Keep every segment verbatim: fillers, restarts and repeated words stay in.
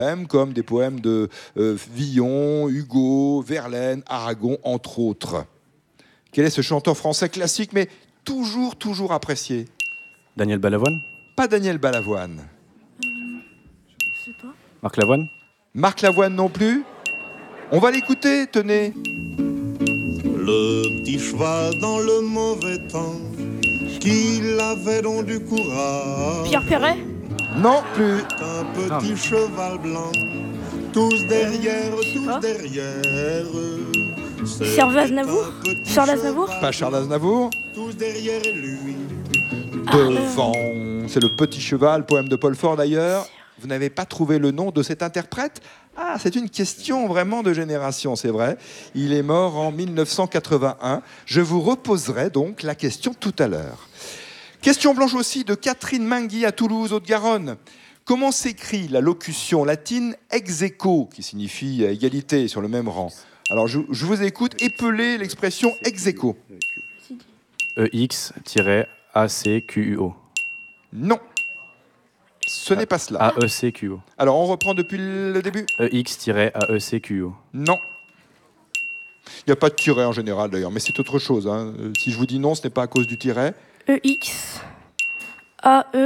poèmes comme des poèmes de euh, Villon, Hugo, Verlaine, Aragon, entre autres. Quel est ce chanteur français classique, mais toujours, toujours apprécié? Daniel Balavoine. Pas Daniel Balavoine. Je sais pas. Marc Lavoine. Marc Lavoine non plus. On va l'écouter, tenez. Le petit cheval dans le mauvais temps, qu'il avait donc du courage. Pierre Perret. Non plus. Un petit cheval blanc, tous derrière, tous pas. derrière. C'est Serge Aznavour. un petit Charles Aznavour. cheval Pas Charles Aznavour. tous derrière lui. Devant. C'est le Petit Cheval, poème de Paul Fort d'ailleurs. Vous n'avez pas trouvé le nom de cet interprète? Ah, c'est une question vraiment de génération, c'est vrai. Il est mort en mille neuf cent quatre-vingt-un. Je vous reposerai donc la question tout à l'heure. Question blanche aussi de Catherine Mingui à Toulouse, Haute-Garonne. Comment s'écrit la locution latine ex aequo, qui signifie égalité sur le même rang? Alors je, je vous écoute, épelez l'expression ex aequo. E X A C Q U O. Non, ce n'est pas cela. A E C Q O. Alors on reprend depuis le début. E X A E C Q O. Non. Il n'y a pas de tiret en général d'ailleurs, mais c'est autre chose. Hein. Si je vous dis non, ce n'est pas à cause du tiret. E X A E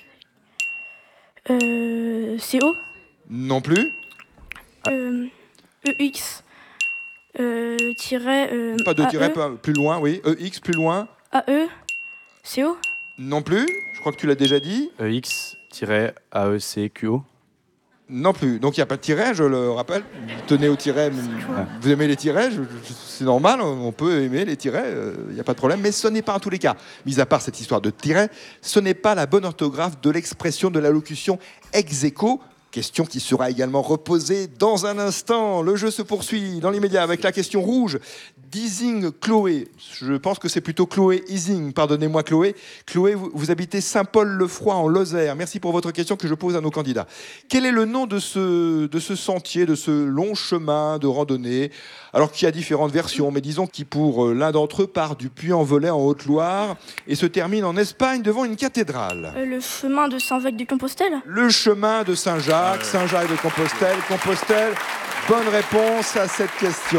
euh, C O. Non plus. Euh, E X euh, tiret euh, Pas de tiret, A E, pas- plus loin, oui. E X plus loin. A E C O. Non plus. Je crois que tu l'as déjà dit. E X A E C Q O. Non plus. Donc il n'y a pas de tiret, je le rappelle. Vous tenez au tiret. Vous aimez les tirets, je- je- c'est normal, on peut aimer les tirets, il n'y a pas de problème. Mais ce n'est pas en tous les cas, mis à part cette histoire de tiret, ce n'est pas la bonne orthographe de l'expression de la locution ex aequo. Question qui sera également reposée dans un instant. Le jeu se poursuit dans l'immédiat avec la question rouge d'Ising Chloé. Je pense que c'est plutôt Chloé Ising. Pardonnez-moi Chloé. Chloé, vous, vous habitez Saint-Paul-le-Froid en Lozère. Merci pour votre question que je pose à nos candidats. Quel est le nom de ce, de ce sentier, de ce long chemin de randonnée? Alors qu'il y a différentes versions, mais disons qui pour euh, l'un d'entre eux part du Puy-en-Velay en Haute-Loire et se termine en Espagne devant une cathédrale. Euh, le chemin de Saint-Jacques-de-Compostelle. Le chemin de Saint-Jacques, Saint-Jacques de Compostelle, Compostelle. Bonne réponse à cette question.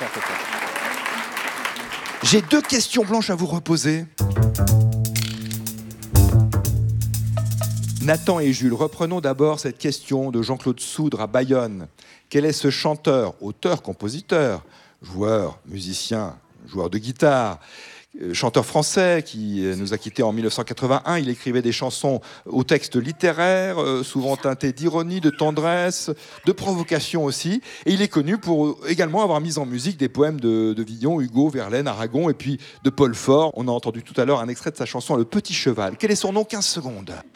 J'ai deux questions blanches à vous reposer. Nathan et Jules, reprenons d'abord cette question de Jean-Claude Soudre à Bayonne. Quel est ce chanteur, auteur, compositeur, joueur, musicien, joueur de guitare, euh, chanteur français qui euh, nous a quittés en mille neuf cent quatre-vingt-un. Il écrivait des chansons au texte littéraire, euh, souvent teintés d'ironie, de tendresse, de provocation aussi. Et il est connu pour euh, également avoir mis en musique des poèmes de, de Villon, Hugo, Verlaine, Aragon et puis de Paul Fort. On a entendu tout à l'heure un extrait de sa chanson Le Petit Cheval. Quel est son nom? quinze secondes.